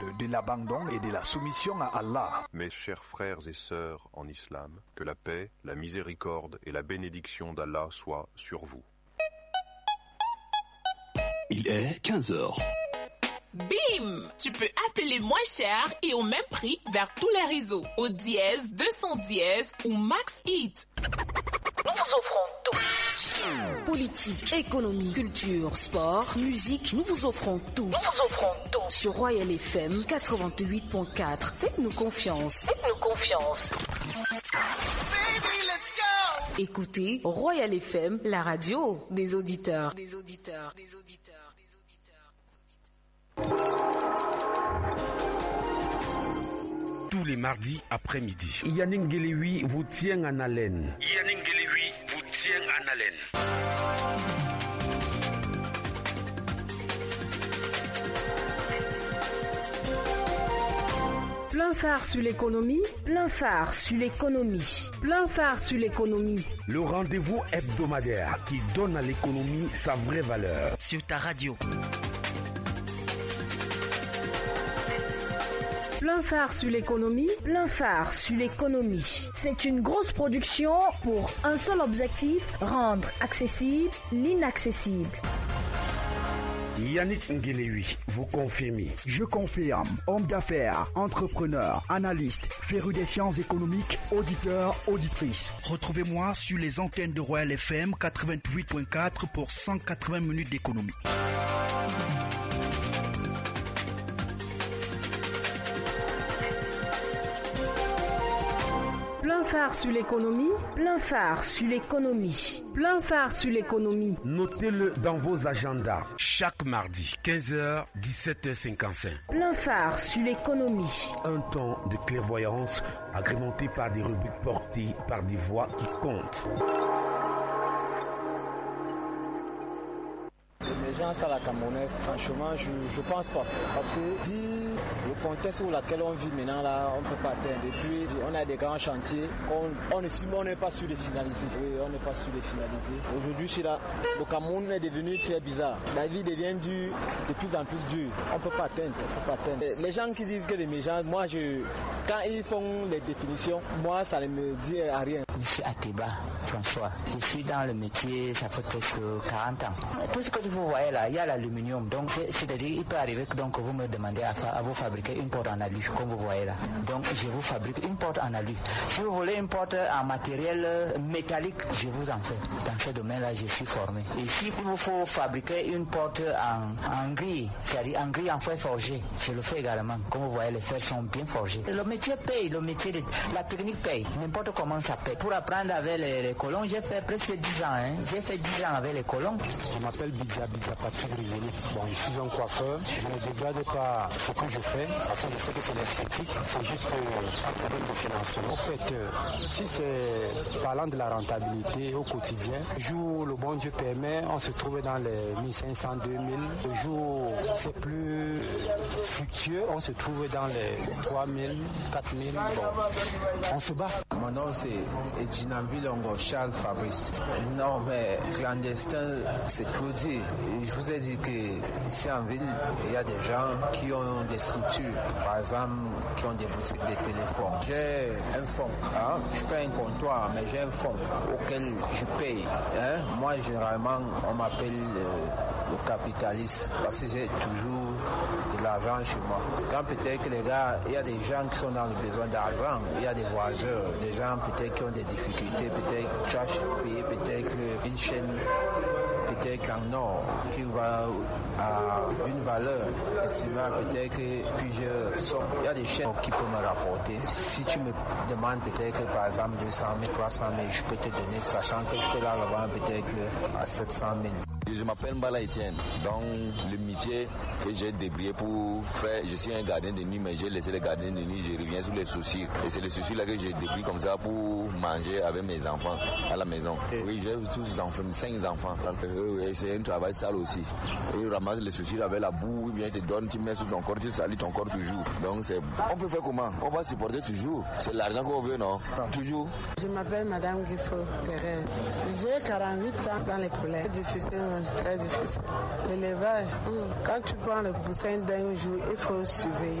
exemple de l'abandon et de la soumission à Allah. Mes chers frères et sœurs en islam, que la paix, la miséricorde et la bénédiction d'Allah soient sur vous. Il est 15h. Bim! Tu peux appeler moins cher et au même prix vers tous les réseaux. Au dièse 210 ou Max Hit. Nous vous offrons tout. Politique, économie, culture, sport, musique, nous vous offrons tout. Nous vous offrons tout. Sur Royal FM 88.4. Faites-nous confiance. Faites-nous confiance. Baby, let's go! Écoutez Royal FM, la radio des auditeurs. Des auditeurs, des auditeurs. Tous les mardis après-midi, Yannick Guéléoui vous tient en haleine. Yannick Guéléoui vous tient en haleine. Plein phare sur l'économie, plein phare sur l'économie, plein phare sur l'économie. Le rendez-vous hebdomadaire qui donne à l'économie sa vraie valeur. Sur ta radio. Plein phare sur l'économie, plein phare sur l'économie. C'est une grosse production pour un seul objectif, rendre accessible l'inaccessible. Yannick Nguéléoui, vous confirmez? Je confirme. Homme d'affaires, entrepreneur, analyste, féru des sciences économiques, auditeur, auditrice. Retrouvez-moi sur les antennes de Royal FM 88.4 pour 180 minutes d'économie. Plein phare sur l'économie, plein phare sur l'économie, plein phare sur l'économie. Notez-le dans vos agendas. Chaque mardi, 15h, 17h55. Plein phare sur l'économie. Un temps de clairvoyance agrémenté par des rubriques portées par des voix qui comptent. L'émergence à la camerounaise, franchement, je pense pas. Parce que vu le contexte où laquelle on vit maintenant, là, on ne peut pas atteindre. Et puis, on a des grands chantiers, on n'est pas sûr de finaliser. Oui, on n'est pas sûr de finaliser. Aujourd'hui, le Cameroun est devenu très bizarre. La vie devient dure, de plus en plus dure. On ne peut pas atteindre. Les gens qui disent que l'émergence, moi, quand ils font les définitions, moi, ça ne me dit rien. Je suis Ateba, François. Je suis dans le métier, ça fait presque 40 ans. Tout ce que vous voyez là, il y a l'aluminium. Donc, c'est-à-dire, il peut arriver que donc, vous me demandez à vous fabriquer une porte en alu, comme vous voyez là. Donc, je vous fabrique une porte en alu. Si vous voulez une porte en matériel métallique, je vous en fais. Dans ce domaine-là, je suis formé. Et si il vous faut fabriquer une porte en grille, c'est-à-dire en grille en fer forgé, je le fais également. Comme vous voyez, les fers sont bien forgés. Le métier paye, la technique paye. N'importe comment ça paye. Pour apprendre avec les colons, j'ai fait presque 10 ans. J'ai fait 10 ans avec les colons. Je m'appelle Biza Patrick Rigeli. Bon, je suis un coiffeur. Je ne dégrade pas ce que je fais, parce que je sais que c'est l'esthétique. C'est juste un problème de financement. En fait, si c'est parlant de la rentabilité au quotidien, le jour où le bon Dieu permet, on se trouve dans les 1500, 2000. Le jour où c'est plus fructueux, on se trouve dans les 3000, 4000. Bon, on se bat. Mon nom c'est Edginambi Longo Charles Fabrice. Non, mais clandestin, c'est trop dire. Je vous ai dit que ici en ville, il y a des gens qui ont des structures, par exemple, qui ont des boutiques de téléphone. J'ai un fonds, je paye un comptoir, mais j'ai un fonds auquel je paye. Moi, généralement, on m'appelle le capitaliste parce que j'ai toujours de l'argent chez moi. Quand peut-être que les gars, il y a des gens qui sont dans le besoin d'argent, il y a des voyageurs, des gens peut-être qui ont des difficultés, peut-être cherchent à payer peut-être une chaîne, peut-être qu'en or, qui va à une valeur estimée peut-être que plusieurs sommes. Il y a des chaînes qui peuvent me rapporter. Si tu me demandes peut-être que par exemple 200 000, 300 000, je peux te donner, sachant que je peux la revendre peut-être à 700 000. Je m'appelle Mbala Etienne. Dans le métier que j'ai débrouillé pour faire, je suis un gardien de nuit, mais j'ai laissé les gardiens de nuit, je reviens sur les soucis. Et c'est les soucis là que j'ai débrouillé comme ça pour manger avec mes enfants à la maison. Oui, j'ai tous les enfants, 5 enfants. C'est un travail sale aussi. Et ramasse les soucis avec la boue, il vient te donne, tu mets sur ton corps, tu salis ton corps toujours. Donc on peut faire comment? On va supporter toujours. C'est l'argent qu'on veut, non? Toujours. Je m'appelle Madame Guifo Thérèse. J'ai 48 ans dans les poulets. C'est difficile. Très difficile. L'élevage, quand tu prends le poussin d'un jour, il faut surveiller.